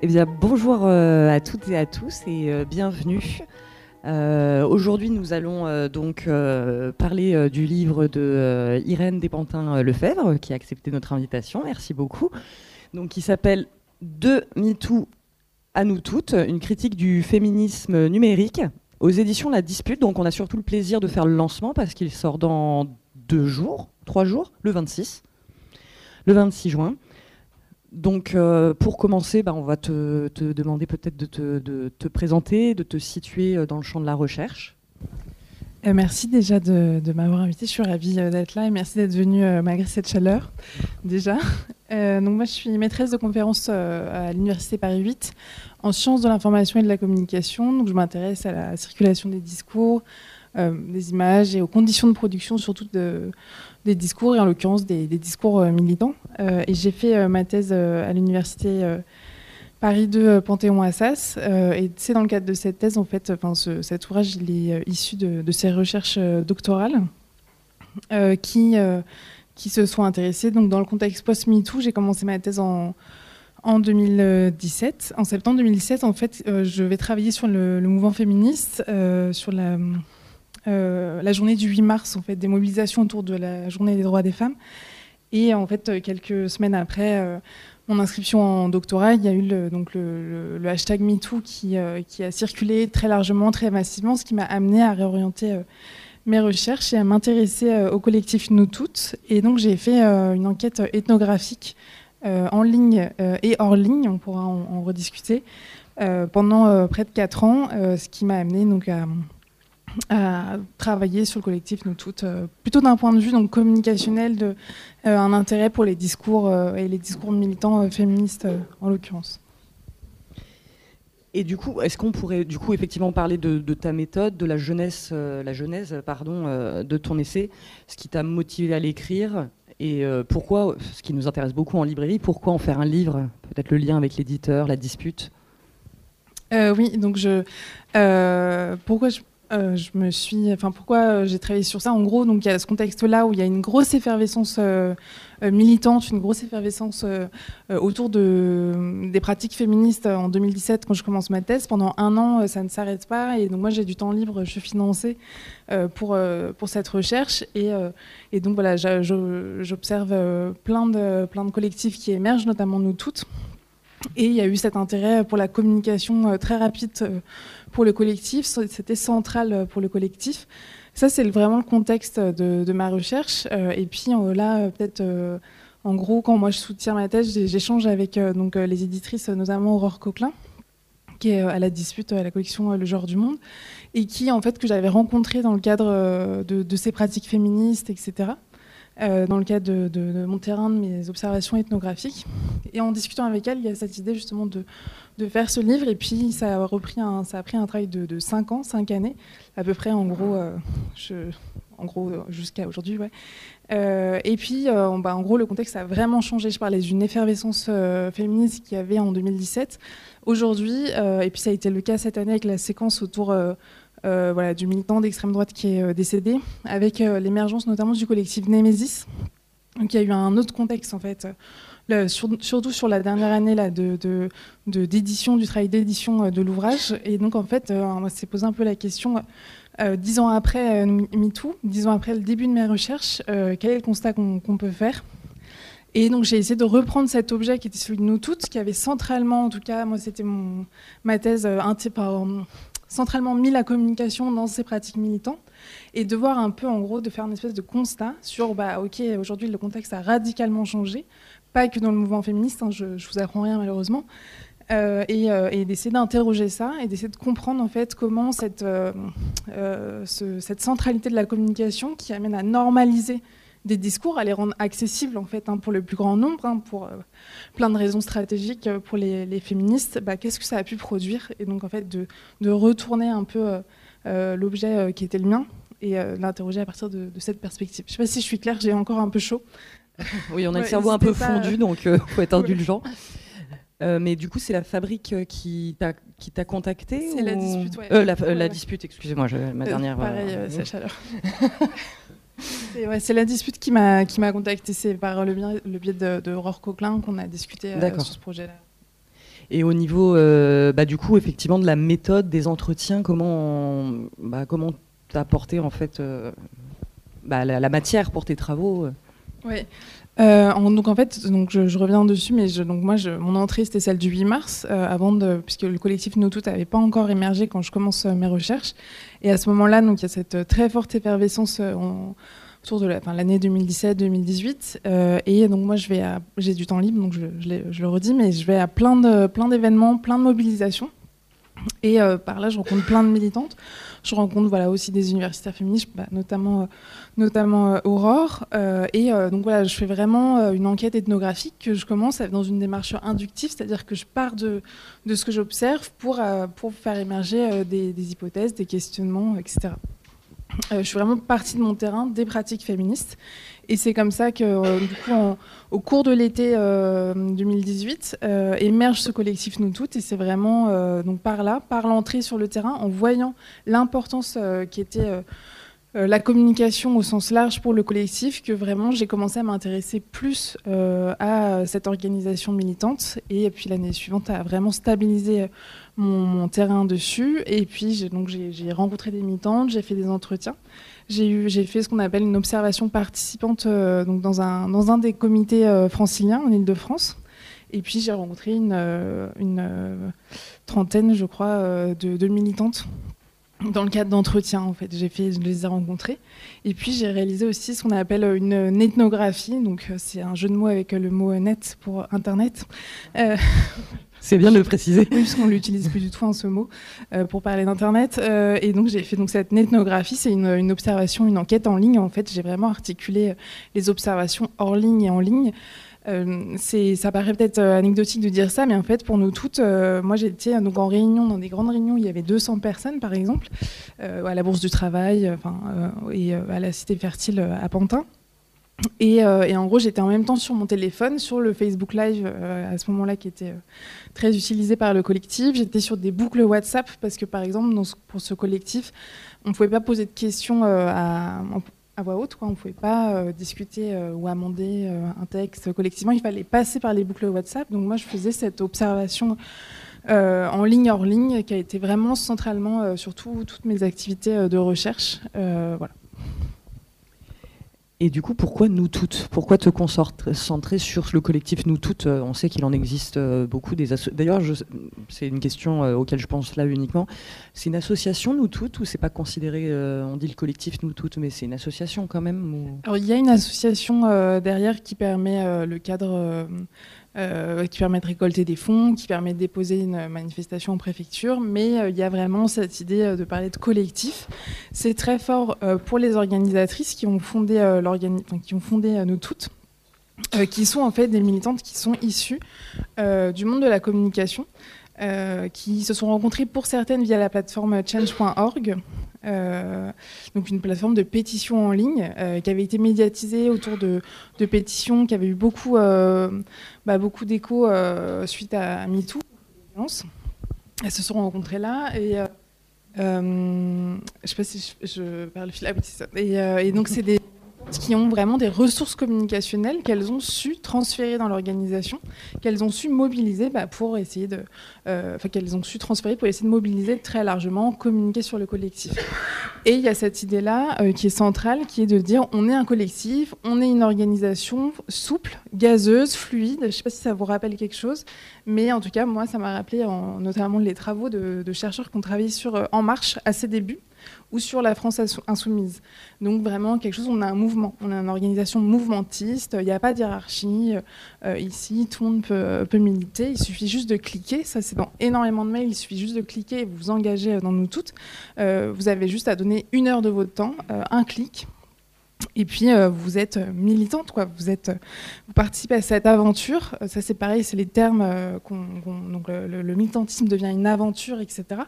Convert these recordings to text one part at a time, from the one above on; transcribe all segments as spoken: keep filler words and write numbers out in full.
Eh bien, bonjour euh, à toutes et à tous et euh, bienvenue. Euh, aujourd'hui, nous allons euh, donc euh, parler euh, du livre de euh, Irène Despantin-Lefebvre, qui a accepté notre invitation. Merci beaucoup. Donc, qui s'appelle « De MeToo à nous toutes, une critique du féminisme numérique » aux éditions La Dispute. Donc, on a surtout le plaisir de faire le lancement parce qu'il sort dans deux jours, trois jours, le vingt-six, le vingt-six juin. Donc, euh, pour commencer, bah, on va te, te demander peut-être de te, de te présenter, de te situer dans le champ de la recherche. Euh, merci déjà de, de m'avoir invitée. Je suis ravie euh, d'être là et merci d'être venue euh, malgré cette chaleur, déjà. Euh, donc moi, je suis maîtresse de conférences euh, à l'Université Paris huit en sciences de l'information et de la communication. Donc, je m'intéresse à la circulation des discours, euh, des images et aux conditions de production, surtout de... des discours, et en l'occurrence des, des discours euh, militants. Euh, et j'ai fait euh, ma thèse euh, à l'université euh, Paris deux euh, Panthéon-Assas. Euh, et c'est dans le cadre de cette thèse, en fait, ce, cet ouvrage il est euh, issu de, de ces recherches euh, doctorales euh, qui, euh, qui se sont intéressées. Donc, dans le contexte post-MeToo, j'ai commencé ma thèse en, en deux mille dix-sept. En septembre deux mille dix-sept, en fait, euh, je vais travailler sur le, le mouvement féministe, euh, sur la... Euh, la journée du huit mars, en fait, des mobilisations autour de la journée des droits des femmes. Et en fait, quelques semaines après euh, mon inscription en doctorat, il y a eu le, donc le, le, le hashtag MeToo qui, euh, qui a circulé très largement, très massivement, ce qui m'a amené à réorienter euh, mes recherches et à m'intéresser euh, au collectif Nous Toutes. Et donc, j'ai fait euh, une enquête ethnographique euh, en ligne euh, et hors ligne, on pourra en, en rediscuter, euh, pendant euh, près de quatre ans, euh, ce qui m'a amené donc à... à travailler sur le collectif Nous Toutes, euh, plutôt d'un point de vue donc, communicationnel, de, euh, un intérêt pour les discours euh, et les discours militants euh, féministes euh, en l'occurrence. Et du coup, est-ce qu'on pourrait du coup effectivement parler de, de ta méthode, de la jeunesse, euh, la genèse, pardon, euh, de ton essai, ce qui t'a motivé à l'écrire et euh, pourquoi, ce qui nous intéresse beaucoup en librairie, pourquoi en faire un livre, peut-être le lien avec l'éditeur, la dispute. Euh, oui, donc je, euh, pourquoi je Euh, je me suis, enfin pourquoi euh, j'ai travaillé sur ça. En gros, donc il y a ce contexte-là où il y a une grosse effervescence euh, euh, militante, une grosse effervescence euh, euh, autour de des pratiques féministes en deux mille dix-sept quand je commence ma thèse. Pendant un an, euh, ça ne s'arrête pas et donc moi j'ai du temps libre, je suis financée euh, pour euh, pour cette recherche et euh, et donc voilà, j'observe euh, plein de plein de collectifs qui émergent, notamment Nous Toutes. Et il y a eu cet intérêt pour la communication euh, très rapide euh, pour le collectif. C'était central pour le collectif. Ça, c'est vraiment le contexte de, de ma recherche. Euh, et puis euh, là, peut-être, euh, en gros, quand moi je soutiens ma thèse, j'échange avec euh, donc, euh, les éditrices, notamment Aurore Coquelin, qui est à la dispute à la collection Le Genre du Monde, et qui, en fait, que j'avais rencontrée dans le cadre euh, de, de ces pratiques féministes, et cetera. Euh, dans le cadre de, de, de mon terrain, de mes observations ethnographiques. Et en discutant avec elle, il y a cette idée justement de, de faire ce livre. Et puis ça a, repris un, ça a pris un travail de, de cinq ans, cinq années, à peu près en gros, euh, je, en gros jusqu'à aujourd'hui. Ouais. Euh, et puis euh, bah, en gros, le contexte a vraiment changé. Je parlais d'une effervescence euh, féministe qu'il y avait en deux mille dix-sept. Aujourd'hui, euh, et puis ça a été le cas cette année avec la séquence autour... Euh, Euh, voilà, du militant d'extrême droite qui est euh, décédé, avec euh, l'émergence notamment du collectif Némésis. Donc il y a eu un autre contexte en fait, le, sur, surtout sur la dernière année là, de, de, de, d'édition, du travail d'édition euh, de l'ouvrage. Et donc en fait, euh, on s'est posé un peu la question, euh, dix ans après euh, MeToo, dix ans après le début de mes recherches, euh, quel est le constat qu'on, qu'on peut faire ? Et donc j'ai essayé de reprendre cet objet qui était celui de Nous Toutes, qui avait centralement, en tout cas, moi c'était mon, ma thèse euh, inté- par, centralement mis la communication dans ces pratiques militantes et de voir un peu, en gros, de faire une espèce de constat sur, bah, ok, aujourd'hui, le contexte a radicalement changé, pas que dans le mouvement féministe, hein, je ne vous apprends rien malheureusement, euh, et, euh, et d'essayer d'interroger ça et d'essayer de comprendre, en fait, comment cette, euh, euh, ce, cette centralité de la communication qui amène à normaliser des discours, à les rendre accessibles en fait, hein, pour le plus grand nombre, hein, pour euh, plein de raisons stratégiques euh, pour les, les féministes, bah, qu'est-ce que ça a pu produire ? Et donc en fait de, de retourner un peu euh, euh, l'objet euh, qui était le mien et euh, l'interroger à partir de, de cette perspective. Je ne sais pas si je suis claire, j'ai encore un peu chaud. Oui, on a ouais, le cerveau un peu pas... fondu, donc il euh, faut être indulgent. Euh, mais du coup, c'est la fabrique qui t'a, qui t'a contacté C'est ou... la dispute, ouais. Euh, la, ouais, la ouais. dispute, excusez-moi, je, ma dernière... Pareil, euh, euh, c'est la chaleur. C'est, ouais, c'est la dispute qui m'a, qui m'a contactée. C'est par le biais, le biais de, de Aurore Coquelin qu'on a discuté euh, sur ce projet-là. Et au niveau, euh, bah, du coup, effectivement, de la méthode, des entretiens, comment, bah, comment t'as apporté en fait euh, bah, la, la matière pour tes travaux? Oui. Euh, en, donc en fait, donc je, je reviens dessus, mais je, donc moi, je, mon entrée c'était celle du huit mars, euh, avant de, puisque le collectif Nous Toutes n'avait pas encore émergé quand je commence euh, mes recherches. Et à ce moment-là, donc il y a cette très forte effervescence euh, en, autour de la, enfin, l'année deux mille dix-sept deux mille dix-huit. Euh, et donc moi, je vais, à, j'ai du temps libre, donc je, je, je le redis, mais je vais à plein de, plein d'événements, plein de mobilisations. Et euh, par là, je rencontre plein de militantes. Je rencontre voilà, aussi des universitaires féministes, bah, notamment, euh, notamment euh, Aurore. Euh, et euh, donc voilà, je fais vraiment euh, une enquête ethnographique que je commence dans une démarche inductive, c'est-à-dire que je pars de, de ce que j'observe pour, euh, pour faire émerger euh, des, des hypothèses, des questionnements, et cetera. Euh, je suis vraiment partie de mon terrain, des pratiques féministes. Et c'est comme ça que, euh, du coup, en, au cours de l'été euh, deux mille dix-huit, euh, émerge ce collectif Nous Toutes. Et c'est vraiment euh, donc par là, par l'entrée sur le terrain, en voyant l'importance euh, qui était euh, euh, la communication au sens large pour le collectif, que vraiment j'ai commencé à m'intéresser plus euh, à cette organisation militante. Et puis l'année suivante, à vraiment stabiliser mon, mon terrain dessus. Et puis j'ai, donc j'ai, j'ai rencontré des militantes, j'ai fait des entretiens. J'ai, eu, j'ai fait ce qu'on appelle une observation participante euh, donc dans, un, dans un des comités euh, franciliens en Île-de-France. Et puis j'ai rencontré une, euh, une euh, trentaine, je crois, euh, de, de militantes dans le cadre d'entretiens. En fait, j'ai fait, je les ai rencontrées. Et puis j'ai réalisé aussi ce qu'on appelle une, une ethnographie. Donc c'est un jeu de mots avec le mot net pour Internet. Euh, C'est bien de le préciser. Oui, parce qu'on ne l'utilise plus du tout, hein, ce mot, euh, pour parler d'Internet. Euh, et donc, j'ai fait donc, cette ethnographie. C'est une, une observation, une enquête en ligne. En fait, j'ai vraiment articulé les observations hors ligne et en ligne. Euh, c'est, ça paraît peut-être anecdotique de dire ça, mais en fait, pour nous toutes, euh, moi, j'étais donc, en réunion, dans des grandes réunions, il y avait deux cents personnes, par exemple, euh, à la Bourse du Travail enfin, euh, et euh, à la Cité Fertile à Pantin. Et, euh, et en gros, j'étais en même temps sur mon téléphone, sur le Facebook Live, euh, à ce moment-là, qui était euh, très utilisé par le collectif. J'étais sur des boucles WhatsApp, parce que, par exemple, dans ce, pour ce collectif, on ne pouvait pas poser de questions euh, à, à voix haute, quoi. On ne pouvait pas euh, discuter euh, ou amender euh, un texte collectivement. Il fallait passer par les boucles WhatsApp. Donc moi, je faisais cette observation euh, en ligne, hors ligne, qui a été vraiment centralement euh, sur tout, toutes mes activités euh, de recherche. Euh, voilà. Et du coup, pourquoi Nous Toutes? Pourquoi te concentrer sur le collectif Nous Toutes? On sait qu'il en existe beaucoup. Des asso- D'ailleurs, je... c'est une question auquel je pense là uniquement. C'est une association Nous Toutes ou c'est pas considéré, euh, on dit le collectif Nous Toutes, mais c'est une association quand même ou... Alors, il y a une association euh, derrière qui permet euh, le cadre... Euh, Euh, qui permet de récolter des fonds, qui permet de déposer une manifestation en préfecture, mais euh, il y a vraiment cette idée euh, de parler de collectif. C'est très fort euh, pour les organisatrices qui ont fondé, euh, l'organi- enfin, qui ont fondé euh, Nous Toutes, euh, qui sont en fait des militantes qui sont issues euh, du monde de la communication, euh, qui se sont rencontrées pour certaines via la plateforme change point org. Euh, donc une plateforme de pétition en ligne euh, qui avait été médiatisée autour de, de pétitions qui avaient eu beaucoup, euh, bah, beaucoup d'écho euh, suite à MeToo. Elles se sont rencontrées là et euh, euh, je sais pas si je, je parle fil. Ah oui, c'est ça. Et, euh, et donc c'est des qui ont vraiment des ressources communicationnelles qu'elles ont su transférer dans l'organisation, qu'elles ont su mobiliser bah, pour essayer de, euh, enfin qu'elles ont su transférer pour essayer de mobiliser très largement, communiquer sur le collectif. Et il y a cette idée-là euh, qui est centrale, qui est de dire on est un collectif, on est une organisation souple, gazeuse, fluide. Je ne sais pas si ça vous rappelle quelque chose, mais en tout cas moi ça m'a rappelé en, notamment les travaux de, de chercheurs qui ont travaillé sur euh, En Marche à ses débuts, ou sur la France insoumise. Donc vraiment quelque chose, on a un mouvement, on a une organisation mouvementiste, il n'y a pas de hiérarchie, euh, ici tout le monde peut, peut militer, il suffit juste de cliquer, ça c'est dans énormément de mails, il suffit juste de cliquer et vous vous engagez dans Nous Toutes. Euh, vous avez juste à donner une heure de votre temps, euh, un clic, et puis euh, vous êtes militante, quoi. Vous êtes, vous participez à cette aventure. Ça c'est pareil, c'est les termes euh, qu'on, qu'on, donc le, le, le militantisme devient une aventure, et cetera.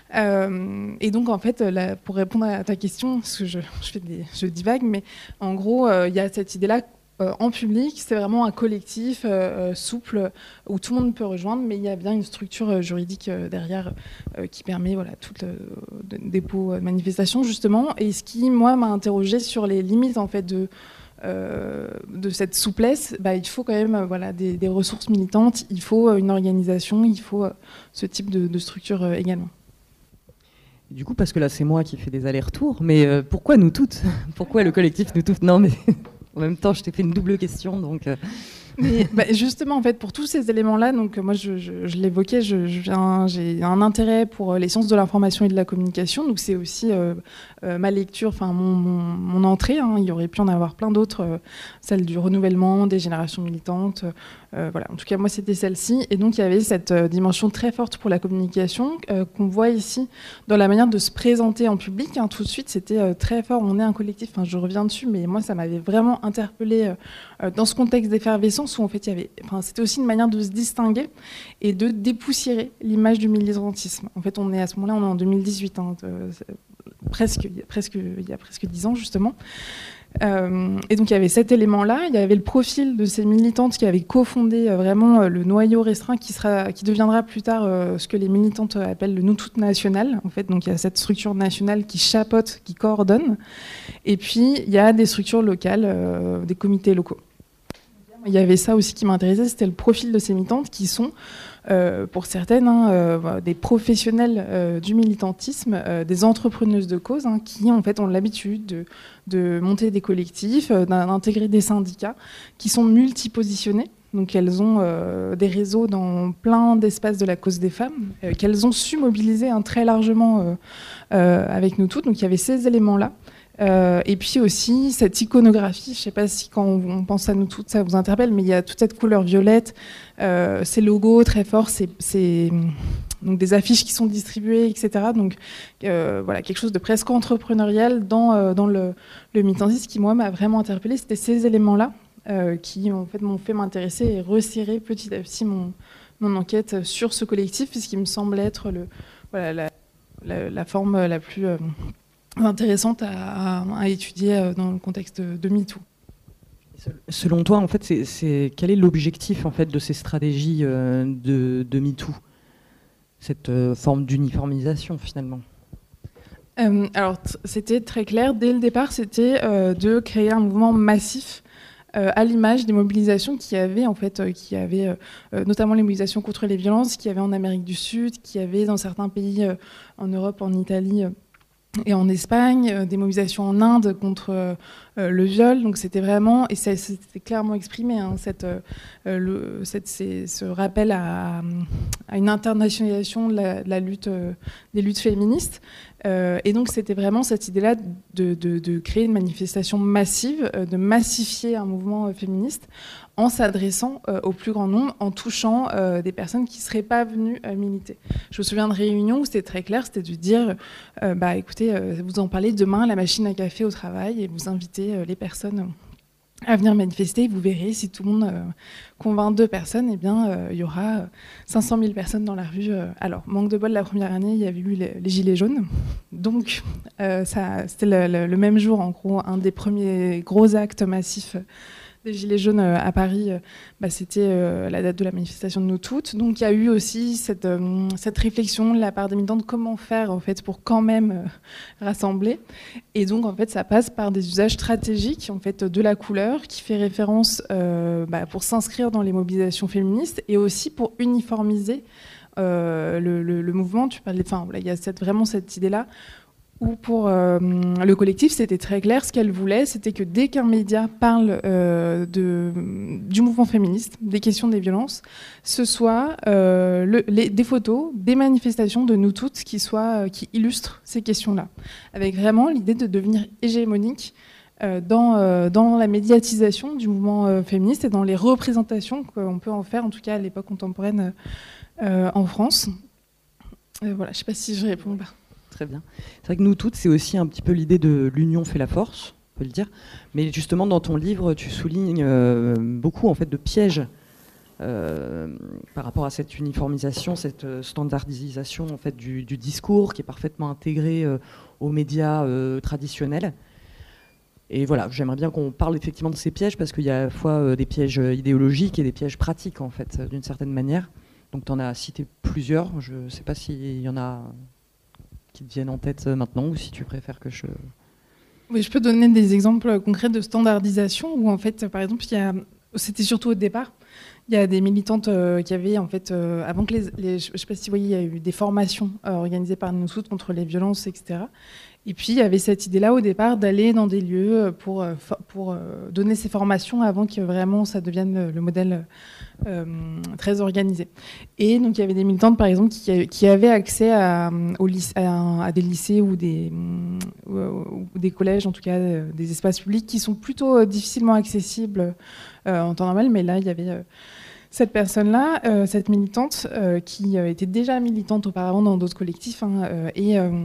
Euh, et donc en fait, là, pour répondre à ta question, parce que je, je fais des, je divague, mais en gros, il euh, y a cette idée-là. Euh, en public, c'est vraiment un collectif euh, souple où tout le monde peut rejoindre, mais il y a bien une structure euh, juridique euh, derrière euh, qui permet voilà, tout le dépôt de manifestation, justement. Et ce qui, moi, m'a interrogée sur les limites en fait, de, euh, de cette souplesse, bah, il faut quand même euh, voilà, des, des ressources militantes, il faut une organisation, il faut euh, ce type de, de structure euh, également. Du coup, parce que là, c'est moi qui fais des allers-retours, mais euh, pourquoi nous toutes? Pourquoi le collectif Nous Toutes? Non, mais en même temps, je t'ai fait une double question, donc... Euh... Mais, bah, justement, en fait, pour tous ces éléments-là, donc moi, je, je, je l'évoquais, je, je viens, j'ai un intérêt pour les sciences de l'information et de la communication, donc c'est aussi euh, euh, ma lecture, enfin mon, mon, mon entrée. Hein, il y aurait pu en avoir plein d'autres, euh, celle du renouvellement, des générations militantes. Euh, voilà. En tout cas, moi, c'était celle-ci, et donc il y avait cette euh, dimension très forte pour la communication euh, qu'on voit ici dans la manière de se présenter en public. Hein, tout de suite, c'était euh, très fort. On est un collectif. Enfin, je reviens dessus, mais moi, ça m'avait vraiment interpellée euh, dans ce contexte d'effervescence. Où en fait il y avait, enfin, c'était aussi une manière de se distinguer et de dépoussiérer l'image du militantisme. En fait, on est à ce moment-là, on est en deux mille dix-huit, hein, de, presque, presque, il y a presque dix ans justement. Euh, et donc il y avait cet élément-là, il y avait le profil de ces militantes qui avaient cofondé euh, vraiment euh, le noyau restreint qui sera, qui deviendra plus tard euh, ce que les militantes appellent le Nous Toutes national. En fait, donc il y a cette structure nationale qui chapeaute, qui coordonne, et puis il y a des structures locales, euh, des comités locaux. Il y avait ça aussi qui m'intéressait, c'était le profil de ces militantes qui sont, euh, pour certaines, hein, euh, des professionnels euh, du militantisme, euh, des entrepreneuses de cause, hein, qui en fait ont l'habitude de, de monter des collectifs, euh, d'intégrer des syndicats, qui sont multipositionnés. Donc elles ont euh, des réseaux dans plein d'espaces de la cause des femmes, euh, qu'elles ont su mobiliser hein, très largement euh, euh, avec nous toutes. Donc il y avait ces éléments-là. Euh, et puis aussi cette iconographie, je ne sais pas si quand on pense à nous toutes ça vous interpelle, mais il y a toute cette couleur violette, euh, ces logos très forts, c'est, c'est, donc des affiches qui sont distribuées, et cetera. Donc euh, voilà, quelque chose de presque entrepreneurial dans, euh, dans le, le militantisme qui moi m'a vraiment interpellée, c'était ces éléments-là euh, qui en fait m'ont fait m'intéresser et resserrer petit à petit mon, mon enquête sur ce collectif, puisqu'il me semble être le, voilà, la, la, la forme la plus... Euh, intéressante à, à, à étudier dans le contexte de, de MeToo. Selon toi, en fait, c'est, c'est, quel est l'objectif en fait, de ces stratégies euh, de, de MeToo? Cette euh, forme d'uniformisation, finalement. euh, Alors, t- c'était très clair. Dès le départ, c'était euh, de créer un mouvement massif euh, à l'image des mobilisations qui avaient, en fait, euh, qui avaient euh, notamment les mobilisations contre les violences, qui avaient en Amérique du Sud, qui avaient dans certains pays, euh, en Europe, en Italie... Euh, et en Espagne, euh, des mobilisations en Inde contre euh, le viol. Donc c'était vraiment, et ça c'était clairement exprimé, hein, cette, euh, le, cette, c'est, ce rappel à, à une internationalisation de la, de la lutte, euh, des luttes féministes. Euh, et donc c'était vraiment cette idée-là de, de, de créer une manifestation massive, euh, de massifier un mouvement euh, féministe en s'adressant euh, au plus grand nombre, en touchant euh, des personnes qui ne seraient pas venues euh, militer. Je me souviens de réunions où c'était très clair, c'était de dire, euh, bah, écoutez, euh, vous en parlez demain à la machine à café au travail et vous invitez euh, les personnes à venir manifester. Vous verrez, si tout le monde euh, convainc deux personnes, eh bien, euh, il y aura cinq cent mille personnes dans la rue. Euh. Alors, manque de bol, la première année, il y avait eu les, les Gilets jaunes. Donc, euh, ça, c'était le, le, le même jour, en gros, un des premiers gros actes massifs des Gilets jaunes à Paris, bah, c'était euh, la date de la manifestation de Nous Toutes. Donc il y a eu aussi cette, euh, cette réflexion de la part des militants de comment faire en fait, pour quand même euh, rassembler. Et donc en fait ça passe par des usages stratégiques en fait, de la couleur qui fait référence euh, bah, pour s'inscrire dans les mobilisations féministes et aussi pour uniformiser euh, le, le, le mouvement. Tu parlais, enfin, voilà, il y a cette, vraiment cette idée-là. Ou pour euh, le collectif, c'était très clair. Ce qu'elle voulait, c'était que dès qu'un média parle euh, de, du mouvement féministe, des questions des violences, ce soit euh, le, les, des photos, des manifestations de nous toutes qui, soient, euh, qui illustrent ces questions-là. Avec vraiment l'idée de devenir hégémonique euh, dans, euh, dans la médiatisation du mouvement euh, féministe et dans les représentations qu'on peut en faire, en tout cas à l'époque contemporaine euh, en France. Euh, voilà, je ne sais pas si je réponds pas. Très bien. C'est vrai que Nous Toutes, c'est aussi un petit peu l'idée de l'union fait la force, on peut le dire. Mais justement, dans ton livre, tu soulignes euh, beaucoup en fait, de pièges euh, par rapport à cette uniformisation, cette standardisation en fait, du, du discours qui est parfaitement intégré euh, aux médias euh, traditionnels. Et voilà, j'aimerais bien qu'on parle effectivement de ces pièges parce qu'il y a à la fois euh, des pièges idéologiques et des pièges pratiques, en fait, d'une certaine manière. Donc tu en as cité plusieurs. Je ne sais pas s'il y en a qui te viennent en tête maintenant ou si tu préfères que je... Oui, je peux donner des exemples concrets de standardisation où, en fait, par exemple, il y a, c'était surtout au départ, il y a des militantes euh, qui avaient, en fait, euh, avant que les, les, je ne sais pas si vous voyez, il y a eu des formations euh, organisées par Nous Toutes contre les violences, et cetera. Et puis, il y avait cette idée-là au départ d'aller dans des lieux pour, pour euh, donner ces formations avant que vraiment ça devienne le modèle euh, très organisé. Et donc, il y avait des militantes, par exemple, qui, qui avaient accès à, au lycée, à, à des lycées ou des, ou, ou des collèges, en tout cas, euh, des espaces publics qui sont plutôt euh, difficilement accessibles euh, en temps normal. Mais là, il y avait... Euh, cette personne-là, euh, cette militante, euh, qui euh, était déjà militante auparavant dans d'autres collectifs, hein, euh, et... Euh,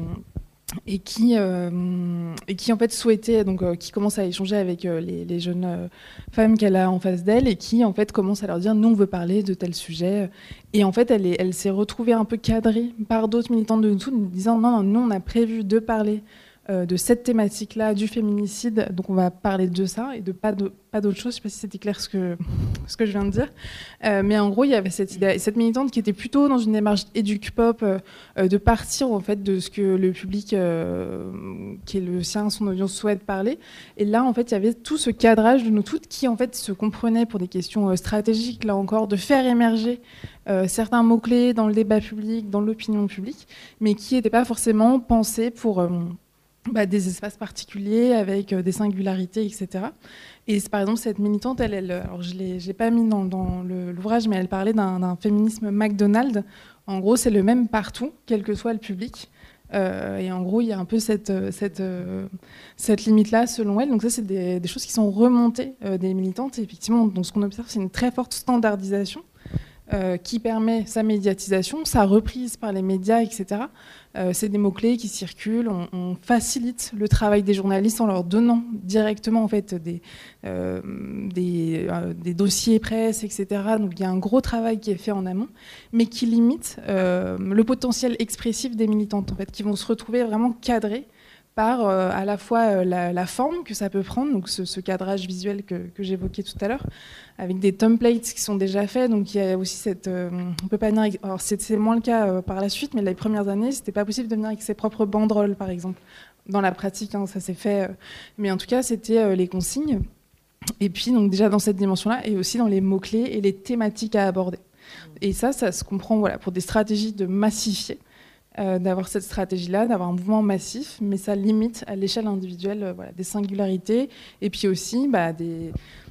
et qui, euh, et qui en fait souhaitait, donc euh, qui commence à échanger avec euh, les, les jeunes euh, femmes qu'elle a en face d'elle et qui en fait commence à leur dire nous on veut parler de tel sujet, et en fait elle, est, elle s'est retrouvée un peu cadrée par d'autres militantes de nous, disant non, non, nous on a prévu de parler euh, de cette thématique-là, du féminicide, donc on va parler de ça et de pas, de, pas d'autre chose. Je sais pas si c'était clair ce que, ce que je viens de dire, euh, mais en gros il y avait cette idée, cette militante qui était plutôt dans une démarche éduc-pop, euh, euh, de partir en fait de ce que le public euh, qui est le sien, son audience souhaite parler, et là en fait il y avait tout ce cadrage de nous toutes qui en fait se comprenait pour des questions euh, stratégiques, là encore, de faire émerger euh, certains mots-clés dans le débat public, dans l'opinion publique, mais qui n'étaient pas forcément pensés pour... Euh, Bah, des espaces particuliers avec euh, des singularités, et cetera. Et par exemple, cette militante, elle, elle alors je ne l'ai pas mis dans, dans le, l'ouvrage, mais elle parlait d'un, d'un féminisme McDonald's. En gros, c'est le même partout, quel que soit le public. Euh, et en gros, il y a un peu cette, cette, euh, cette limite-là, selon elle. Donc ça, c'est des, des choses qui sont remontées euh, des militantes. Et effectivement, donc, ce qu'on observe, c'est une très forte standardisation euh, qui permet sa médiatisation, sa reprise par les médias, et cetera. Euh, c'est des mots-clés qui circulent, on, on facilite le travail des journalistes en leur donnant directement en fait, des, euh, des, euh, des dossiers presse, et cetera. Donc il y a un gros travail qui est fait en amont, mais qui limite euh, le potentiel expressif des militantes, en fait, qui vont se retrouver vraiment cadrées par euh, à la fois euh, la, la forme que ça peut prendre, donc ce, ce cadrage visuel que, que j'évoquais tout à l'heure, avec des templates qui sont déjà faits. Donc il y a aussi cette, euh, on peut pas venir, alors c'est, c'est moins le cas euh, par la suite, mais les premières années, c'était pas possible de venir avec ses propres banderoles, par exemple. Dans la pratique, hein, ça s'est fait, euh, mais en tout cas, c'était euh, les consignes. Et puis donc déjà dans cette dimension-là, et aussi dans les mots clés et les thématiques à aborder. Et ça, ça se comprend, voilà, pour des stratégies de massifier. Euh, d'avoir cette stratégie-là, d'avoir un mouvement massif, mais ça limite à l'échelle individuelle euh, voilà, des singularités, et puis aussi bah, des,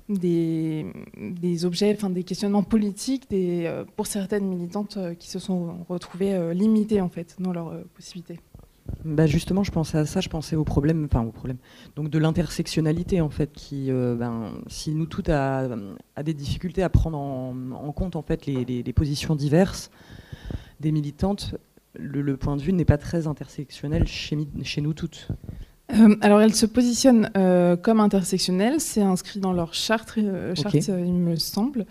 des, des objets, enfin des questionnements politiques des, euh, pour certaines militantes euh, qui se sont retrouvées euh, limitées en fait, dans leurs euh, possibilités. Bah justement, je pensais à ça, je pensais au problème, enfin au problème, donc de l'intersectionnalité en fait, qui, euh, ben, si nous toutes a, a des difficultés à prendre en, en compte en fait les, les, les positions diverses des militantes. Le, le point de vue n'est pas très intersectionnel chez, chez nous toutes. Euh, alors, elles se positionnent euh, comme intersectionnelles, c'est inscrit dans leur charte, euh, charte Okay. euh, il me semble.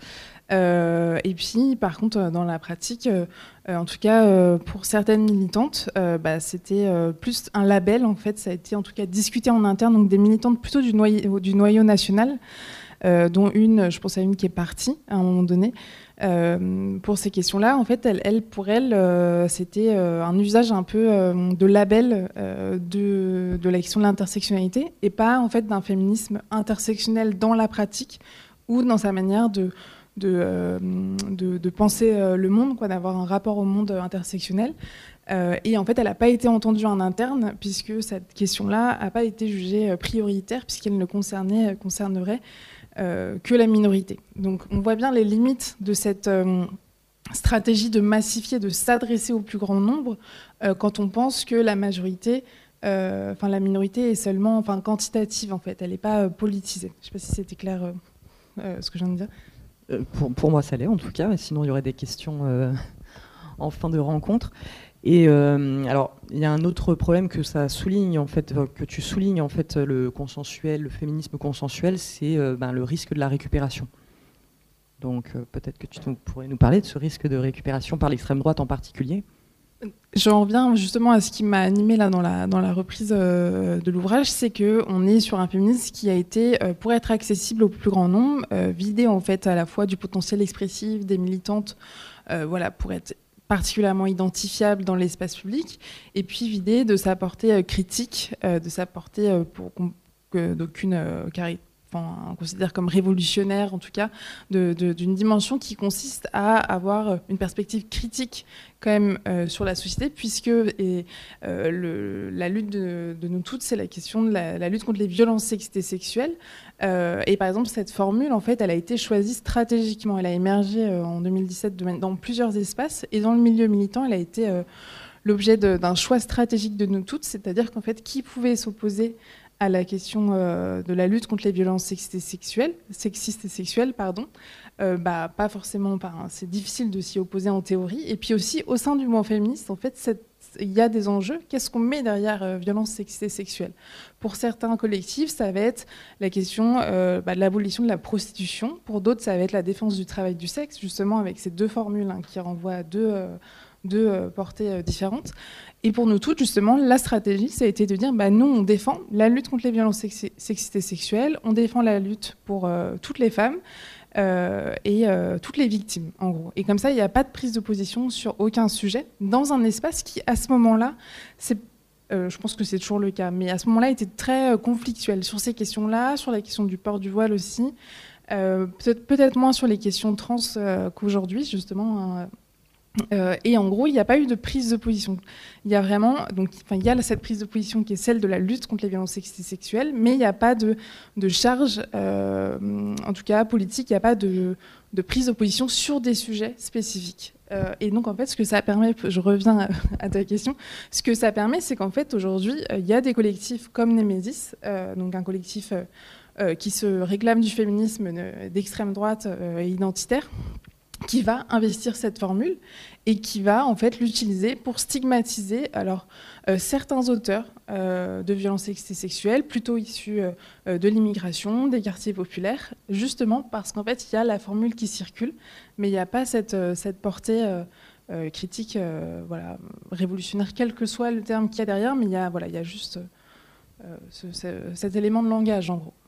Euh, et puis, par contre, dans la pratique, euh, en tout cas, euh, pour certaines militantes, euh, bah, c'était euh, plus un label, en fait. Ça a été, en tout cas, discuté en interne, donc des militantes plutôt du noyau, du noyau national, euh, dont une, je pense à une qui est partie à un moment donné. Euh, pour ces questions-là, en fait, elle, elle pour elle, euh, c'était euh, un usage un peu euh, de label euh, de, de la question de l'intersectionnalité, et pas en fait d'un féminisme intersectionnel dans la pratique ou dans sa manière de, de, euh, de, de penser euh, le monde, quoi, d'avoir un rapport au monde intersectionnel. Euh, et en fait, elle n'a pas été entendue en interne, puisque cette question-là n'a pas été jugée prioritaire, puisqu'elle ne concernait, concernerait Euh, que la minorité. Donc on voit bien les limites de cette euh, stratégie de massifier, de s'adresser au plus grand nombre, euh, quand on pense que la majorité, euh, enfin la minorité est seulement, enfin quantitative en fait, elle n'est pas euh, politisée. Je ne sais pas si c'était clair euh, euh, ce que je viens de dire. Euh, pour, pour moi, ça l'est en tout cas. Sinon, il y aurait des questions euh, en fin de rencontre. Et euh, alors, il y a un autre problème que ça souligne en fait, que tu soulignes en fait, le consensuel, le féminisme consensuel, c'est euh, ben, le risque de la récupération. Donc, euh, peut-être que tu pourrais nous parler de ce risque de récupération par l'extrême droite en particulier. J'en reviens justement à ce qui m'a animée là dans la dans la reprise euh, de l'ouvrage, c'est que on est sur un féminisme qui a été, euh, pour être accessible au plus grand nombre, euh, vidé en fait à la fois du potentiel expressif des militantes, euh, voilà, pour être particulièrement identifiable dans l'espace public, et puis vidé de sa portée euh, critique, euh, de sa portée euh, pour que d'aucune euh, caractéristique. Enfin, on considère comme révolutionnaire, en tout cas, de, de, d'une dimension qui consiste à avoir une perspective critique quand même euh, sur la société, puisque et, euh, le, la lutte de, de nous toutes, c'est la question de la, la lutte contre les violences sexistes et sexuelles. Euh, et par exemple, cette formule, en fait, elle a été choisie stratégiquement. Elle a émergé euh, en deux mille dix-sept de, dans plusieurs espaces, et dans le milieu militant, elle a été euh, l'objet de, d'un choix stratégique de nous toutes, c'est-à-dire qu'en fait, qui pouvait s'opposer à la question euh, de la lutte contre les violences sexistes et sexuelles, sexistes et sexuelles pardon, euh, bah, pas forcément, bah, c'est difficile de s'y opposer en théorie. Et puis aussi, au sein du mouvement féministe, en fait, il y a des enjeux. Qu'est-ce qu'on met derrière euh, violences sexistes et sexuelles ? Pour certains collectifs, ça va être la question euh, bah, de l'abolition de la prostitution. Pour d'autres, ça va être la défense du travail du sexe, justement avec ces deux formules hein, qui renvoient à deux... Euh, deux euh, portées euh, différentes. Et pour nous toutes, justement, la stratégie, ça a été de dire, bah, nous, on défend la lutte contre les violences sexi- sexistes et sexuelles, on défend la lutte pour euh, toutes les femmes euh, et euh, toutes les victimes, en gros. Et comme ça, il n'y a pas de prise de position sur aucun sujet, dans un espace qui, à ce moment-là, c'est Euh, je pense que c'est toujours le cas, mais à ce moment-là, était très euh, conflictuel sur ces questions-là, sur la question du port du voile aussi, euh, peut-être, peut-être moins sur les questions trans euh, qu'aujourd'hui, justement. Hein. Euh, et en gros, il n'y a pas eu de prise de position. Il y a vraiment, donc, enfin, il y a cette prise de position qui est celle de la lutte contre les violences sexistes et sexuelles, mais il n'y a pas de, de charge, euh, en tout cas politique, il n'y a pas de, de prise de position sur des sujets spécifiques. Euh, et donc, en fait, ce que ça permet, je reviens à ta question, ce que ça permet, c'est qu'en fait, aujourd'hui, euh, il y a des collectifs comme Némésis, euh, donc un collectif euh, euh, qui se réclame du féminisme euh, d'extrême droite euh, et identitaire, qui va investir cette formule et qui va en fait l'utiliser pour stigmatiser alors euh, certains auteurs euh, de violences sexistes et sexuelles plutôt issus euh, de l'immigration, des quartiers populaires, justement parce qu'en fait il y a la formule qui circule, mais il n'y a pas cette, euh, cette portée euh, euh, critique, euh, voilà, révolutionnaire, quel que soit le terme qu'il y a derrière, mais il y a voilà, il y a juste euh, ce, ce, cet élément de langage en gros.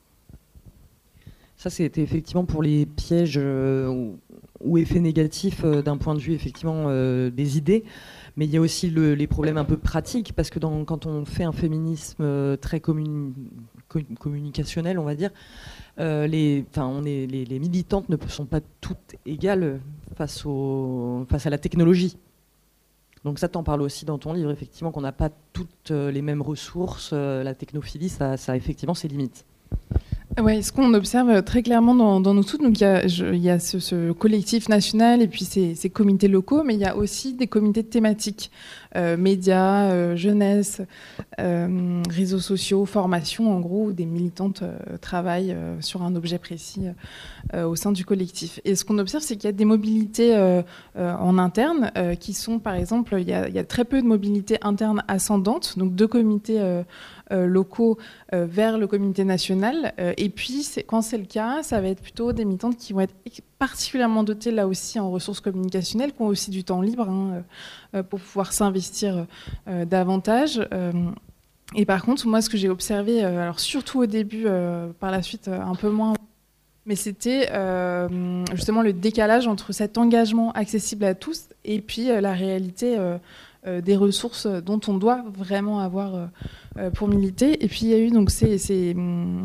Ça, c'était effectivement pour les pièges euh, ou, ou effets négatifs euh, d'un point de vue effectivement euh, des idées, mais il y a aussi le, les problèmes un peu pratiques, parce que dans, quand on fait un féminisme euh, très communi- communicationnel, on va dire, euh, les, on est, les, les militantes ne sont pas toutes égales face, au, face à la technologie. Donc ça, t'en parles aussi dans ton livre, effectivement, qu'on n'a pas toutes les mêmes ressources. La technophilie, ça, ça a effectivement ses limites. Oui, ce qu'on observe très clairement dans, dans nous toutes, donc il y a, je, il y a ce, ce collectif national et puis ces, ces comités locaux, mais il y a aussi des comités thématiques, euh, médias, euh, jeunesse, euh, réseaux sociaux, formation, en gros, où des militantes euh, travaillent euh, sur un objet précis euh, au sein du collectif. Et ce qu'on observe, c'est qu'il y a des mobilités euh, euh, en interne euh, qui sont, par exemple, il y, a, il y a très peu de mobilité interne ascendante, donc deux comités euh, Euh, locaux euh, vers le comité national. Euh, et puis, c'est, quand c'est le cas, ça va être plutôt des militantes qui vont être particulièrement dotées, là aussi, en ressources communicationnelles, qui ont aussi du temps libre hein, euh, pour pouvoir s'investir euh, davantage. Euh, et par contre, moi, ce que j'ai observé, euh, alors surtout au début, euh, par la suite, euh, un peu moins, mais c'était euh, justement le décalage entre cet engagement accessible à tous et puis euh, la réalité euh, euh, des ressources dont on doit vraiment avoir euh, pour militer. Et puis il y a eu donc ces, ces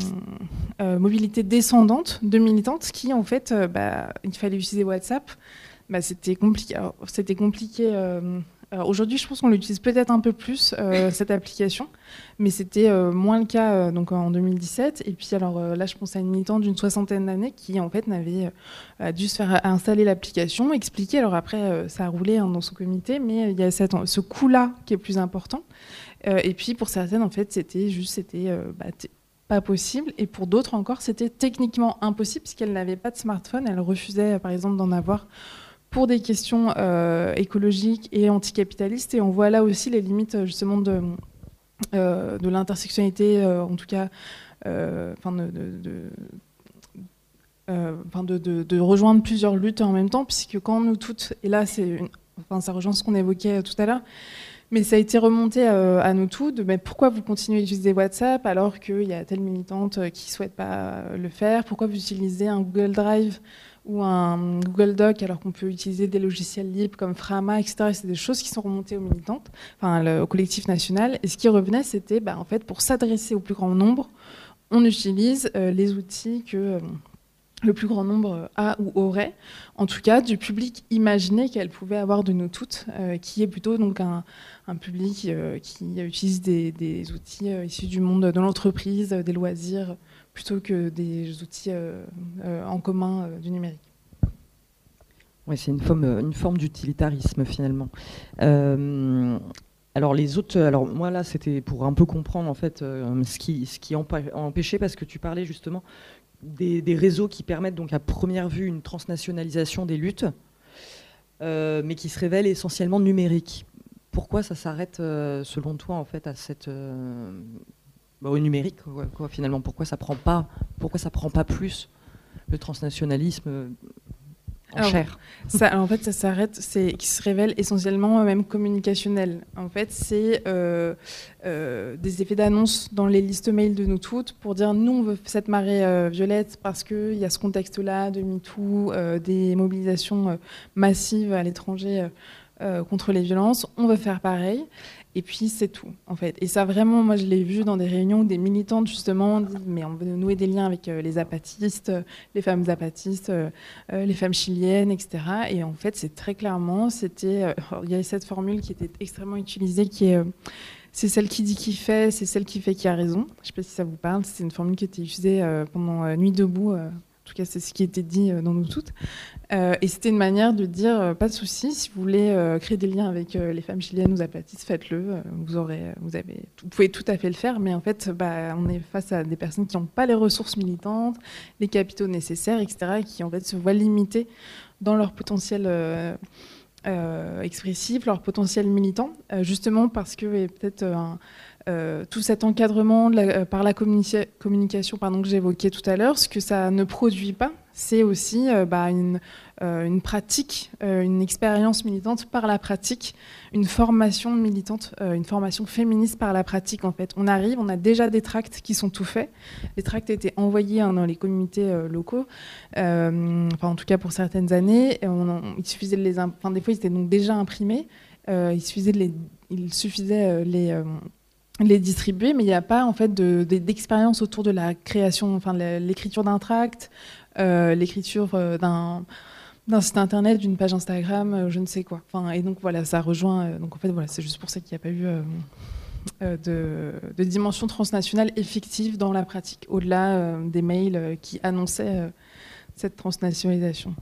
euh, mobilités descendantes de militantes qui en fait, euh, bah, il fallait utiliser WhatsApp. Bah, c'était compliqué. Alors, c'était compliqué. Euh, Alors aujourd'hui, je pense qu'on l'utilise peut-être un peu plus, euh, cette application, mais c'était euh, moins le cas euh, donc, en deux mille dix-sept. Et puis alors euh, là, je pense à une militante d'une soixantaine d'années qui en fait n'avait euh, dû se faire installer l'application, expliquer. Alors après, euh, ça a roulé hein, dans son comité, mais il y a cette, ce coût-là qui est plus important. Euh, et puis pour certaines, en fait, c'était juste, c'était euh, bah, t- pas possible. Et pour d'autres encore, c'était techniquement impossible puisqu'elles n'avaient pas de smartphone. Elles refusaient, par exemple, d'en avoir pour des questions euh, écologiques et anticapitalistes. Et on voit là aussi les limites justement de, euh, de l'intersectionnalité, euh, en tout cas, euh, enfin de, de, de, euh, enfin de, de, de rejoindre plusieurs luttes en même temps, puisque quand nous toutes, et là c'est une, enfin, ça rejoint ce qu'on évoquait tout à l'heure, Mais ça a été remonté euh, à nous tous, de mais pourquoi vous continuez à utiliser WhatsApp alors qu'il y a telle militante qui ne souhaite pas le faire? Pourquoi vous utilisez un Google Drive ou un Google Doc alors qu'on peut utiliser des logiciels libres comme Frama, et cetera. C'est des choses qui sont remontées aux militantes, enfin le, au collectif national. Et ce qui revenait, c'était bah, en fait, pour s'adresser au plus grand nombre, on utilise euh, les outils que euh, le plus grand nombre a ou aurait, en tout cas du public imaginé qu'elle pouvait avoir de nous toutes, euh, qui est plutôt donc un, un public euh, qui utilise des, des outils euh, issus du monde de l'entreprise, euh, des loisirs, plutôt que des outils euh, euh, en commun euh, du numérique. Oui, c'est une forme, une forme d'utilitarisme finalement. Euh, alors les autres, alors moi là c'était pour un peu comprendre en fait euh, ce qui, ce qui empa- empêchait, parce que tu parlais justement des, des réseaux qui permettent donc à première vue une transnationalisation des luttes, euh, mais qui se révèlent essentiellement numériques. Pourquoi ça s'arrête euh, selon toi en fait à cette euh, Bah, au numérique, quoi, quoi, finalement, pourquoi ça prend pas, pourquoi ça prend pas plus le transnationalisme euh, en alors, chair? Ça, alors, en fait, ça s'arrête, c'est qui se révèle essentiellement même communicationnel. En fait, c'est euh, euh, des effets d'annonce dans les listes mail de nous toutes pour dire nous on veut cette marée euh, violette parce que il y a ce contexte-là de MeToo, euh, des mobilisations euh, massives à l'étranger euh, euh, contre les violences. On veut faire pareil. Et puis c'est tout, en fait. Et ça, vraiment, moi, je l'ai vu dans des réunions où des militantes, justement, disent mais on veut nouer des liens avec euh, les apatistes, euh, les femmes apatistes, euh, euh, les femmes chiliennes, et cetera. Et en fait, c'est très clairement, c'était, euh, il y avait cette formule qui était extrêmement utilisée, qui est, euh, c'est celle qui dit qui fait, c'est celle qui fait qui a raison. Je ne sais pas si ça vous parle. C'est une formule qui était utilisée euh, pendant euh, Nuit debout. Euh, en tout cas, c'est ce qui était dit euh, dans nous toutes. Euh, et c'était une manière de dire euh, pas de souci, si vous voulez euh, créer des liens avec euh, les femmes chiliennes ou apatistes, faites-le. Euh, vous aurez, vous avez, vous pouvez tout à fait le faire, mais en fait, bah, on est face à des personnes qui n'ont pas les ressources militantes, les capitaux nécessaires, et cetera, et qui en fait se voient limités dans leur potentiel euh, euh, expressif, leur potentiel militant, euh, justement parce que et peut-être euh, un, Euh, tout cet encadrement de la, euh, par la communica- communication pardon, que j'évoquais tout à l'heure, ce que ça ne produit pas, c'est aussi euh, bah, une, euh, une pratique, euh, une expérience militante par la pratique, une formation militante, euh, une formation féministe par la pratique en fait. On arrive, on a déjà des tracts qui sont tout faits. Les tracts étaient envoyés hein, dans les comités euh, locaux, euh, enfin en tout cas pour certaines années. Et on en, il suffisait de les, imp- enfin, des fois ils étaient donc déjà imprimés. Euh, il suffisait de les, il suffisait euh, les euh, les distribuer, mais il n'y a pas en fait de, de, d'expérience autour de la création, enfin de l'écriture d'un tract, euh, l'écriture euh, d'un, d'un site internet, d'une page Instagram, euh, je ne sais quoi. Enfin, et donc voilà, ça rejoint. Euh, donc en fait voilà, c'est juste pour ça qu'il n'y a pas eu euh, euh, de, de dimension transnationale effective dans la pratique, au-delà euh, des mails euh, qui annonçaient euh, cette transnationalisation.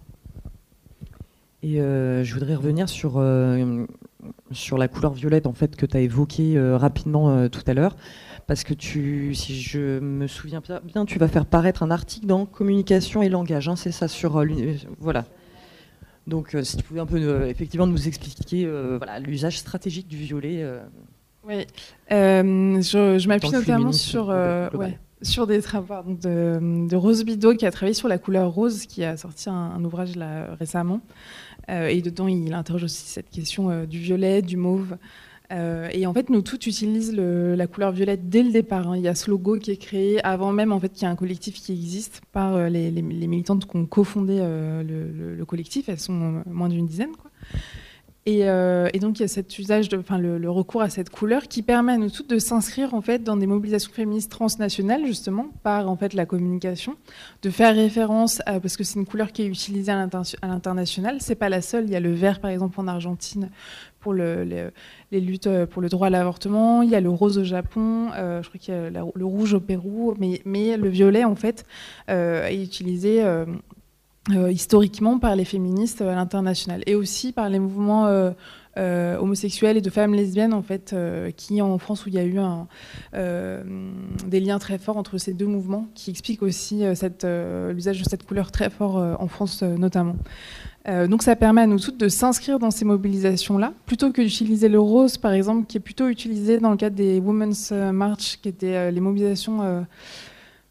Et euh, je voudrais revenir sur, euh, sur la couleur violette en fait, que tu as évoquée euh, rapidement euh, tout à l'heure, parce que tu, si je me souviens bien, tu vas faire paraître un article dans Communication et langage, hein, c'est ça, sur euh, voilà. Donc euh, si tu pouvais un peu euh, effectivement nous expliquer euh, voilà, l'usage stratégique du violet. Euh, oui, euh, je, je m'appuie notamment sur... Euh, ouais. Sur des travaux de, de Rose Bido, qui a travaillé sur la couleur rose, qui a sorti un, un ouvrage là, récemment. Euh, et dedans, il interroge aussi cette question euh, du violet, du mauve. Euh, et en fait, nous toutes utilisent le, la couleur violette dès le départ. Hein. Il y a ce logo qui est créé avant même en fait, qu'il y ait un collectif qui existe par euh, les, les, les militantes qui ont cofondé euh, le, le, le collectif. Elles sont euh, moins d'une dizaine, quoi. Et, euh, et donc il y a cet usage, de, enfin le, le recours à cette couleur qui permet à nous toutes de s'inscrire en fait dans des mobilisations féministes transnationales justement par en fait la communication, de faire référence à, parce que c'est une couleur qui est utilisée à, l'inter- à l'international. C'est pas la seule. Il y a le vert par exemple en Argentine pour le, le, les luttes pour le droit à l'avortement. Il y a le rose au Japon. Euh, je crois qu'il y a la, le rouge au Pérou. Mais, mais le violet en fait euh, est utilisé. Euh, Euh, historiquement par les féministes à l'international et aussi par les mouvements euh, euh, homosexuels et de femmes lesbiennes en fait euh, qui en France où il y a eu un, euh, des liens très forts entre ces deux mouvements qui expliquent aussi euh, cette, euh, l'usage de cette couleur très fort euh, en France euh, notamment. Euh, donc ça permet à nous toutes de s'inscrire dans ces mobilisations-là, plutôt que d'utiliser le rose par exemple qui est plutôt utilisé dans le cadre des Women's March qui étaient euh, les mobilisations euh,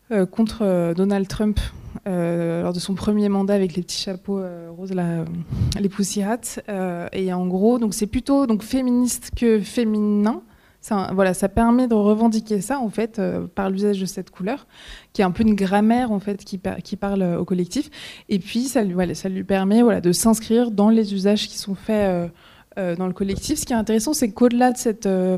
euh, contre euh, Donald Trump euh, lors de son premier mandat avec les petits chapeaux euh, roses, là, euh, les Pussy Hats. Euh, et en gros, donc c'est plutôt donc féministe que féminin. Ça, voilà, ça permet de revendiquer ça en fait euh, par l'usage de cette couleur, qui est un peu une grammaire en fait qui, par, qui parle au collectif. Et puis ça lui, voilà, ça lui permet voilà, de s'inscrire dans les usages qui sont faits euh, euh, dans le collectif. Ce qui est intéressant, c'est qu'au-delà de cette euh,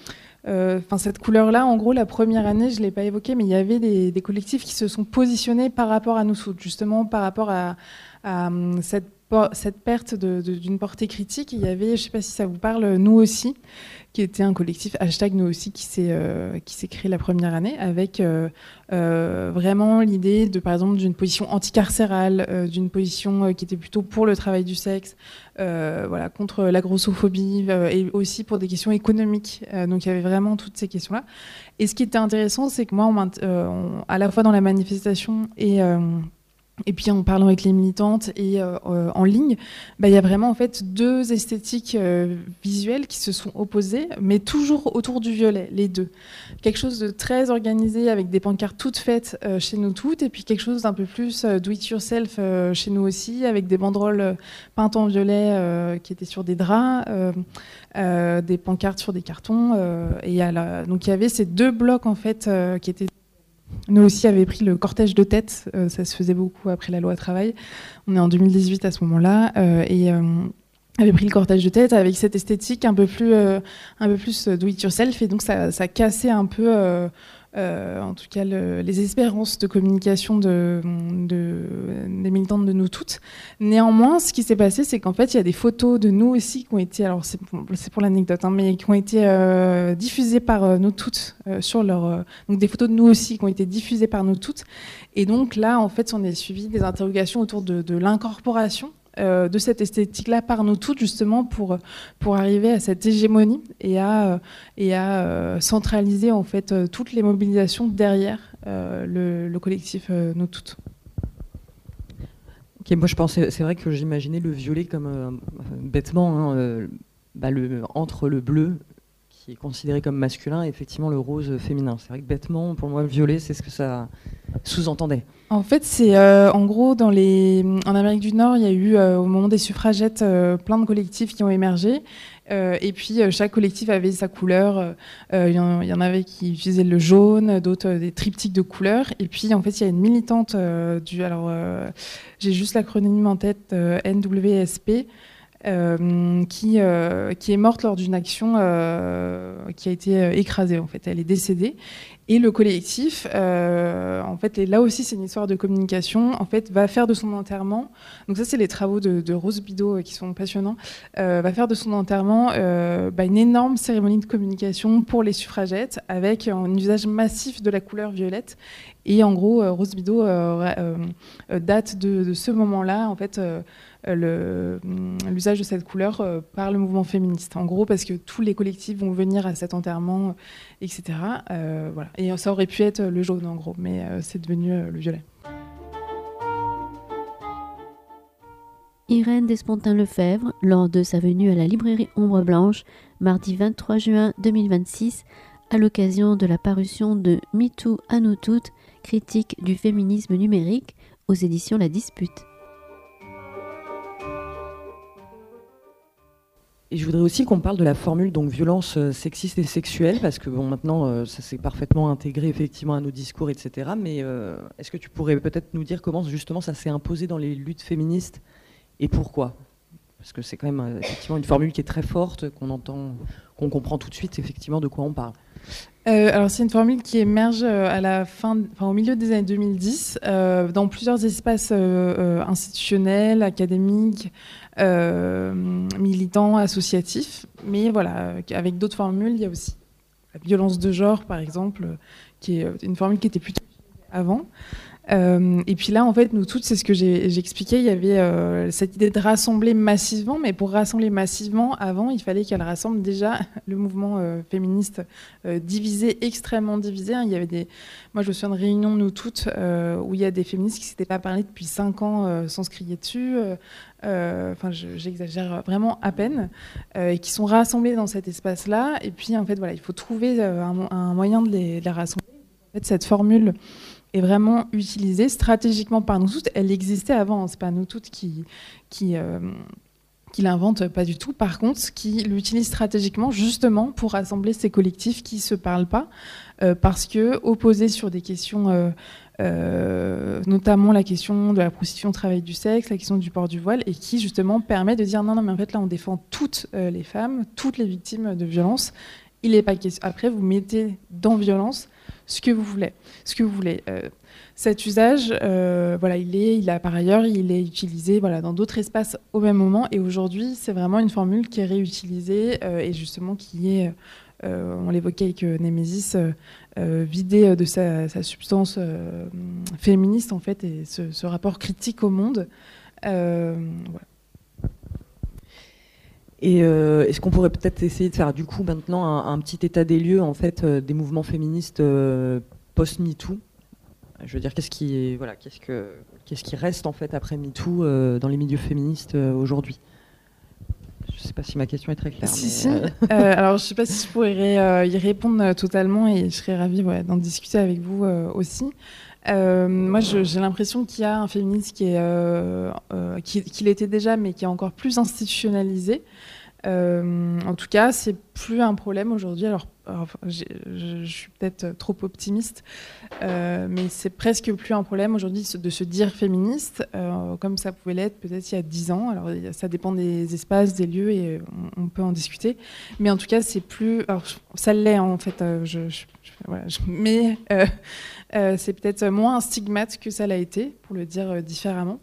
euh, cette couleur-là, en gros, la première année, je ne l'ai pas évoqué, mais il y avait des, des collectifs qui se sont positionnés par rapport à nous, justement par rapport à, à cette, cette perte de, de, d'une portée critique. Il y avait, je ne sais pas si ça vous parle, Nous aussi, qui était un collectif hashtag Nous aussi qui s'est euh, qui s'est créé la première année avec euh, euh, vraiment l'idée de par exemple d'une position anticarcérale, euh, d'une position euh, qui était plutôt pour le travail du sexe, euh, voilà, contre la grossophobie euh, et aussi pour des questions économiques. Euh, donc il y avait vraiment toutes ces questions-là. Et ce qui était intéressant, c'est que moi, on, euh, on, à la fois dans la manifestation et euh, Et puis en parlant avec les militantes et euh, en ligne, bah, y a vraiment en fait deux esthétiques euh, visuelles qui se sont opposées, mais toujours autour du violet, les deux. Quelque chose de très organisé avec des pancartes toutes faites euh, chez nous toutes, et puis quelque chose d'un peu plus euh, do it yourself euh, chez nous aussi, avec des banderoles euh, peintes en violet euh, qui étaient sur des draps, euh, euh, des pancartes sur des cartons. Euh, et à la... Donc il y avait ces deux blocs en fait euh, qui étaient. Nous aussi avait pris le cortège de tête, euh, ça se faisait beaucoup après la loi travail. On est en deux mille dix-huit à ce moment-là, euh, et euh, avait pris le cortège de tête avec cette esthétique un peu plus, euh, un peu plus do it yourself, et donc ça, ça cassait un peu, euh, euh, en tout cas, le, les espérances de communication de, de, des militantes de Nous Toutes. Néanmoins, ce qui s'est passé, c'est qu'en fait, il y a des photos de nous aussi qui ont été, alors c'est pour, c'est pour l'anecdote, hein, mais qui ont été euh, diffusées par euh, Nous Toutes euh, sur leur, euh, donc des photos de nous aussi qui ont été diffusées par Nous Toutes. Et donc là, en fait, on est suivi des interrogations autour de, de l'incorporation Euh, de cette esthétique-là par nous toutes, justement pour, pour arriver à cette hégémonie et à, et à euh, centraliser en fait euh, toutes les mobilisations derrière euh, le, le collectif euh, Nous Toutes. Ok, moi je pensais, c'est vrai que j'imaginais le violet comme euh, bêtement hein, euh, bah, le, entre le bleu qui est considéré comme masculin et effectivement le rose féminin. C'est vrai que bêtement, pour moi, le violet, c'est ce que ça sous-entendait. En fait, c'est euh, en gros dans les, en Amérique du Nord, il y a eu euh, au moment des suffragettes euh, plein de collectifs qui ont émergé. Euh, et puis euh, chaque collectif avait sa couleur. Euh, il y, en, il y en avait qui utilisaient le jaune, d'autres euh, des triptyques de couleurs. Et puis en fait, il y a une militante euh, du, alors euh, j'ai juste l'acronyme en tête, euh, N W S P. Euh, qui, euh, qui est morte lors d'une action euh, qui a été euh, écrasée. En fait, elle est décédée. Et le collectif, euh, en fait, et là aussi, c'est une histoire de communication. En fait, va faire de son enterrement. Donc ça, c'est les travaux de, de Rose Bidot euh, qui sont passionnants. Euh, va faire de son enterrement euh, bah, une énorme cérémonie de communication pour les suffragettes avec un usage massif de la couleur violette. Et en gros, euh, Rose Bidot euh, euh, date de, de ce moment-là, en fait. Euh, Le, l'usage de cette couleur euh, par le mouvement féministe. En gros, parce que tous les collectifs vont venir à cet enterrement, et cetera. Euh, voilà. Et ça aurait pu être le jaune, en gros, mais euh, c'est devenu euh, le violet. Irène Despontin-Lefebvre, lors de sa venue à la librairie Ombre Blanche, mardi vingt-trois juin deux mille vingt-six, à l'occasion de la parution de MeToo à nous toutes, critique du féminisme numérique, aux éditions La Dispute. Et je voudrais aussi qu'on parle de la formule donc violence sexiste et sexuelle, parce que bon, maintenant, euh, ça s'est parfaitement intégré effectivement à nos discours, et cetera. Mais euh, est-ce que tu pourrais peut-être nous dire comment justement ça s'est imposé dans les luttes féministes et pourquoi ? Parce que c'est quand même euh, effectivement une formule qui est très forte, qu'on entend, qu'on comprend tout de suite effectivement de quoi on parle. Euh, alors c'est une formule qui émerge à la fin, enfin au milieu des années deux mille dix, euh, dans plusieurs espaces euh, euh, institutionnels, académiques, euh, militants, associatifs. Mais voilà, avec d'autres formules, il y a aussi la violence de genre, par exemple, qui est une formule qui était plutôt avant. Euh, et puis là, en fait, nous toutes, c'est ce que j'ai, j'ai expliqué, il y avait euh, cette idée de rassembler massivement, mais pour rassembler massivement, avant, il fallait qu'elle rassemble déjà le mouvement euh, féministe euh, divisé, extrêmement divisé. Hein. Il y avait des, moi, je me souviens de réunions, nous toutes, euh, où il y a des féministes qui ne s'étaient pas parlé depuis cinq ans euh, sans se crier dessus. Euh, euh, enfin, je, j'exagère vraiment à peine, euh, et qui sont rassemblés dans cet espace-là. Et puis, en fait, voilà, il faut trouver euh, un, un moyen de les, de les rassembler. En fait, cette formule est vraiment utilisée stratégiquement par nous toutes. Elle existait avant, c'est pas nous toutes qui, qui, euh, qui l'inventent, pas du tout. Par contre, qui l'utilise stratégiquement justement pour rassembler ces collectifs qui se parlent pas, euh, parce que opposés sur des questions, euh, euh, notamment la question de la prostitution, travail du sexe, la question du port du voile, et qui justement permet de dire non, non, mais en fait là, on défend toutes euh, les femmes, toutes les victimes de violences. Il est pas question. Après, vous mettez dans violence ce que vous voulez, ce que vous voulez. Euh, cet usage, euh, voilà, il est, il a par ailleurs, il est utilisé, voilà, dans d'autres espaces au même moment. Et aujourd'hui, c'est vraiment une formule qui est réutilisée euh, et justement qui est, euh, on l'évoquait avec Némésis, euh, euh, vidée de sa, sa substance euh, féministe en fait, et ce, ce rapport critique au monde. Euh, voilà. Et euh, est-ce qu'on pourrait peut-être essayer de faire du coup maintenant un, un petit état des lieux en fait euh, des mouvements féministes euh, post-MeToo? Je veux dire, qu'est-ce qui, voilà, qu'est-ce que, qu'est-ce qui reste en fait après MeToo euh, dans les milieux féministes euh, aujourd'hui? Je ne sais pas si ma question est très claire. Si, mais, si. Euh... Euh, alors, je ne sais pas si je pourrais euh, y répondre totalement et je serais ravie ouais, d'en discuter avec vous euh, aussi. Euh, moi, je, j'ai l'impression qu'il y a un féminisme qui est, euh, euh, qui, qui l'était déjà, mais qui est encore plus institutionnalisé. Euh, en tout cas, c'est plus un problème aujourd'hui. Alors, alors je, je suis peut-être trop optimiste, euh, mais c'est presque plus un problème aujourd'hui de se dire féministe, euh, comme ça pouvait l'être peut-être il y a dix ans. Alors, ça dépend des espaces, des lieux, et on, on peut en discuter. Mais en tout cas, c'est plus. Alors, ça l'est en fait. Euh, je, je, je, voilà, je, mais euh, euh, c'est peut-être moins un stigmate que ça l'a été, pour le dire différemment.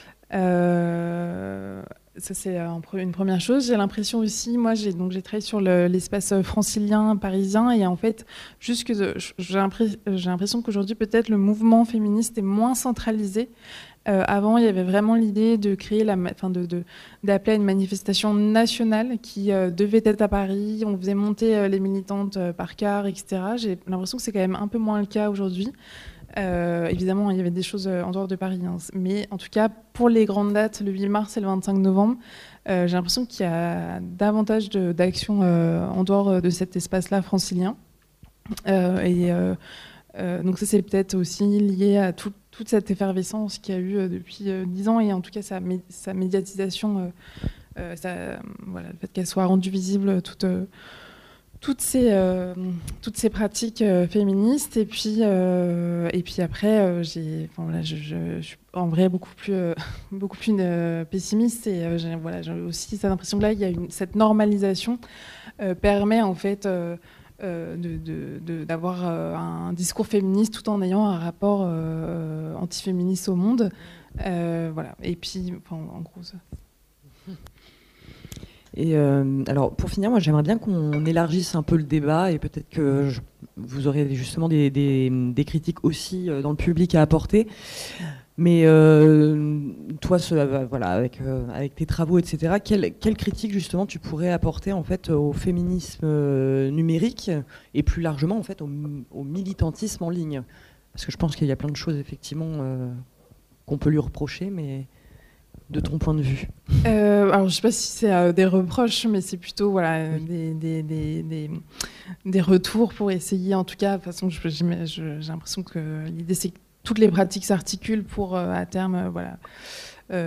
Euh, Ça, c'est une première chose. J'ai l'impression aussi, moi, j'ai, donc, j'ai travaillé sur le, l'espace francilien, parisien, et en fait, juste que j'ai, l'impression, j'ai l'impression qu'aujourd'hui, peut-être, le mouvement féministe est moins centralisé. Euh, avant, il y avait vraiment l'idée de créer, la, enfin, de, de, d'appeler à une manifestation nationale qui euh, devait être à Paris. On faisait monter euh, les militantes euh, par car, et cetera. J'ai l'impression que c'est quand même un peu moins le cas aujourd'hui. Euh, évidemment, il y avait des choses en dehors de Paris, hein. Mais en tout cas, pour les grandes dates, le huit mars et le vingt-cinq novembre, euh, j'ai l'impression qu'il y a davantage de, d'actions euh, en dehors de cet espace-là francilien. Euh, et euh, euh, donc ça, c'est peut-être aussi lié à tout, toute cette effervescence qu'il y a eu euh, depuis dix euh, ans, et en tout cas sa, mé- sa médiatisation, euh, euh, sa, voilà, le fait qu'elle soit rendue visible toute... Euh, Toutes ces, euh, toutes ces pratiques euh, féministes, et puis, euh, et puis après, euh, j'ai, enfin, voilà, je, je, je suis en vrai beaucoup plus, euh, beaucoup plus euh, pessimiste, et euh, j'ai, voilà, j'ai aussi cette impression que là, il y a une, cette normalisation euh, permet en fait euh, euh, de, de, de, d'avoir euh, un discours féministe tout en ayant un rapport euh, antiféministe au monde, euh, voilà. Et puis, enfin, en gros, ça. Et euh, alors, pour finir, moi, j'aimerais bien qu'on élargisse un peu le débat, et peut-être que je, vous aurez justement des, des, des critiques aussi euh, dans le public à apporter. Mais euh, toi, ce, euh, voilà, avec, euh, avec tes travaux, et cetera, quelle, quelle critique justement tu pourrais apporter en fait au féminisme euh, numérique et plus largement en fait au, au militantisme en ligne? Parce que je pense qu'il y a plein de choses effectivement euh, qu'on peut lui reprocher, mais de ton point de vue. Euh, alors, je ne sais pas si c'est euh, des reproches, mais c'est plutôt voilà, oui. des, des, des, des, des retours pour essayer, en tout cas, de toute façon, je, je, j'ai l'impression que l'idée, c'est que toutes les pratiques s'articulent pour, euh, à terme, euh, voilà,